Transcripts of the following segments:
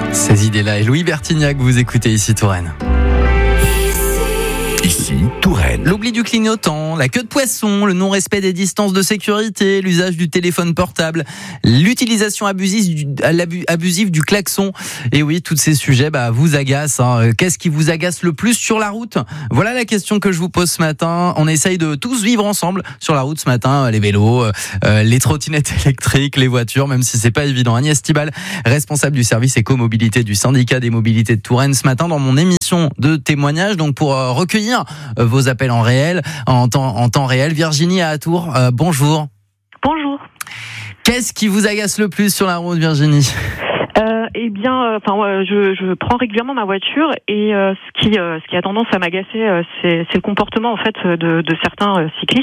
Ces idées-là et Louis Bertignac, vous écoutez ici Touraine. Ici, Touraine. L'oubli du clignotant, la queue de poisson, le non-respect des distances de sécurité, l'usage du téléphone portable, l'utilisation abusive du klaxon. Et oui, tous ces sujets vous agacent. Qu'est-ce qui vous agace le plus sur la route ? Voilà la question que je vous pose ce matin. On essaye de tous vivre ensemble sur la route ce matin. Les vélos, les trottinettes électriques, les voitures, même si c'est pas évident. Agnès Thibal, responsable du service écomobilité du syndicat des mobilités de Touraine, ce matin dans mon émission de témoignages, donc pour recueillir vos appels en temps réel. Virginie à Tours, bonjour. Bonjour. Qu'est-ce qui vous agace le plus sur la route, Virginie ? Je prends régulièrement ma voiture et ce qui a tendance à m'agacer, c'est le comportement en fait de certains cyclistes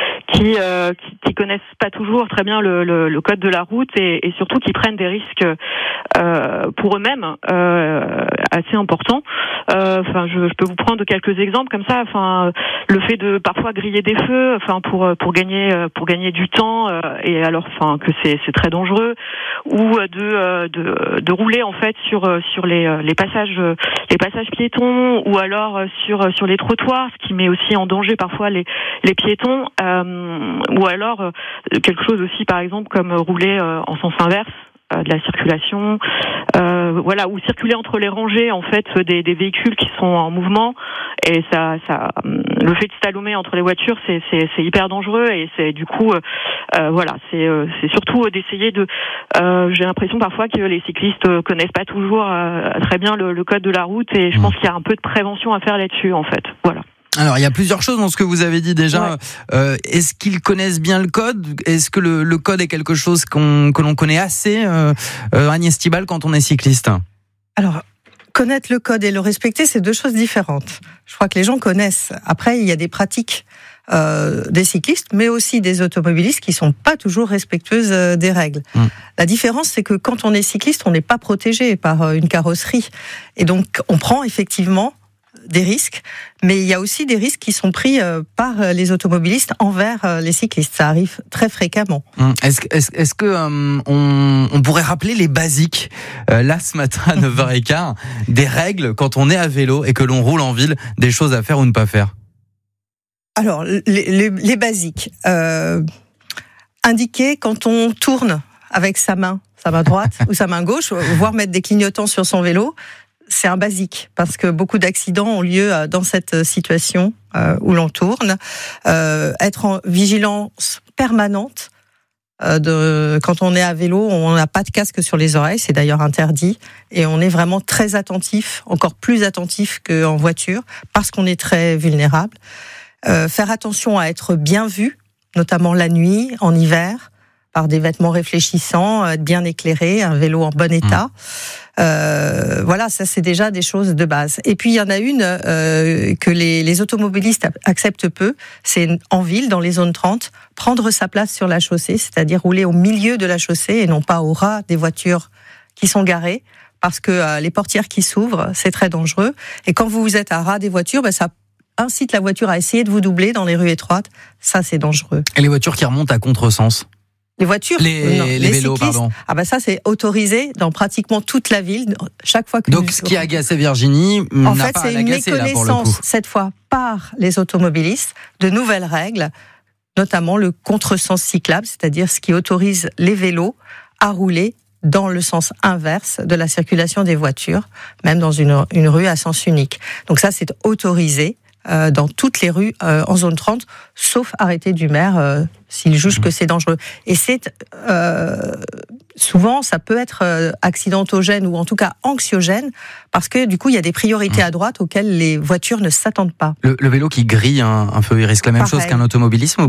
qui connaissent pas toujours très bien le code de la route et surtout qui prennent des risques pour eux-mêmes assez importants. Je peux vous prendre quelques exemples comme ça. Le fait de parfois griller des feux, pour gagner du temps et alors que c'est très dangereux, ou de rouler en fait sur les passages piétons, ou alors sur les trottoirs, ce qui met aussi en danger parfois les piétons, ou alors quelque chose aussi par exemple comme rouler en sens inverse de la circulation, ou circuler entre les rangées en fait des véhicules qui sont en mouvement, et ça le fait de slalomer entre les voitures c'est hyper dangereux, et c'est du coup c'est surtout d'essayer de j'ai l'impression parfois que les cyclistes connaissent pas toujours très bien le code de la route, et je pense qu'il y a un peu de prévention à faire là-dessus en fait. Voilà. Alors, il y a plusieurs choses dans ce que vous avez dit déjà. Ouais. Est-ce qu'ils connaissent bien le code ? Est-ce que le code est quelque chose que l'on connaît assez, Agnès Thibal, quand on est cycliste ? Alors, connaître le code et le respecter, c'est deux choses différentes. Je crois que les gens connaissent. Après, il y a des pratiques des cyclistes, mais aussi des automobilistes qui sont pas toujours respectueuses des règles. La différence, c'est que quand on est cycliste, on n'est pas protégé par une carrosserie. Et donc, on prend effectivement des risques, mais il y a aussi des risques qui sont pris par les automobilistes envers les cyclistes. Ça arrive très fréquemment. Est-ce que on pourrait rappeler les basiques là ce matin à 9h15 des règles quand on est à vélo et que l'on roule en ville, des choses à faire ou ne pas faire ? Alors les basiques, indiquer quand on tourne avec sa main droite ou sa main gauche, voire mettre des clignotants sur son vélo. C'est un basique, parce que beaucoup d'accidents ont lieu dans cette situation où l'on tourne. Être en vigilance permanente. Quand on est à vélo, on n'a pas de casque sur les oreilles, c'est d'ailleurs interdit. Et on est vraiment très attentif, encore plus attentif qu'en voiture, parce qu'on est très vulnérable. Faire attention à être bien vu, notamment la nuit, en hiver, par des vêtements réfléchissants, être bien éclairé, un vélo en bon état. Ça c'est déjà des choses de base. Et puis il y en a une que les automobilistes acceptent peu, c'est en ville, dans les zones 30, prendre sa place sur la chaussée, c'est-à-dire rouler au milieu de la chaussée et non pas au ras des voitures qui sont garées, parce que les portières qui s'ouvrent, c'est très dangereux. Et quand vous êtes à ras des voitures, ça incite la voiture à essayer de vous doubler dans les rues étroites. Ça, c'est dangereux. Et les voitures qui remontent à contresens ? Les voitures, les vélos, cyclistes, pardon. Ça c'est autorisé dans pratiquement toute la ville. Chaque fois que donc ce qui a agacé Virginie n'a pas à l'agacer là pour le coup. En fait, c'est une méconnaissance cette fois par les automobilistes de nouvelles règles, notamment le contresens cyclable, c'est-à-dire ce qui autorise les vélos à rouler dans le sens inverse de la circulation des voitures, même dans une rue à sens unique. Donc ça c'est autorisé dans toutes les rues en zone 30, sauf arrêté du maire s'il juge que c'est dangereux. Et c'est souvent, ça peut être accidentogène ou en tout cas anxiogène, parce que du coup, il y a des priorités à droite auxquelles les voitures ne s'attendent pas. Le vélo qui grille un feu, il risque la même chose qu'un automobilisme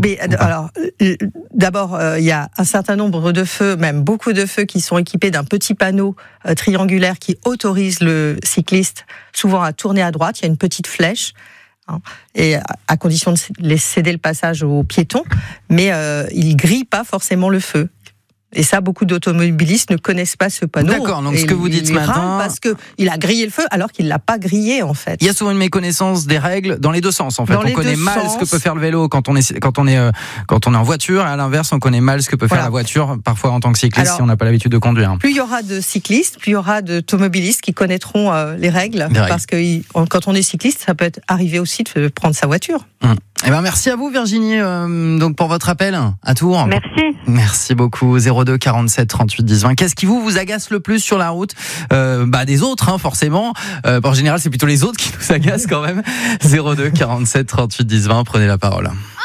d'abord, il y a un certain nombre de feux, même beaucoup de feux, qui sont équipés d'un petit panneau triangulaire qui autorise le cycliste souvent à tourner à droite. Il y a une petite flèche. Et à condition de céder le passage aux piétons, mais il grille pas forcément le feu. Et ça, beaucoup d'automobilistes ne connaissent pas ce panneau. D'accord, donc ce que vous dites ce matin... Parce qu'il a grillé le feu alors qu'il ne l'a pas grillé, en fait. Il y a souvent une méconnaissance des règles dans les deux sens, en fait. On connaît mal ce que peut faire le vélo quand on est en voiture, et à l'inverse, on connaît mal ce que peut faire la voiture, parfois en tant que cycliste, alors, si on n'a pas l'habitude de conduire. Plus il y aura de cyclistes, plus il y aura d'automobilistes qui connaîtront les règles. Parce que quand on est cycliste, ça peut arriver aussi de prendre sa voiture. Eh ben, merci à vous, Virginie, donc pour votre appel à Tours. Merci. Merci beaucoup. 02 47 38 10 20. Qu'est-ce qui vous agace le plus sur la route? Des autres, hein, forcément. En général, c'est plutôt les autres qui nous agacent quand même. 02 47 38 10 20. Prenez la parole.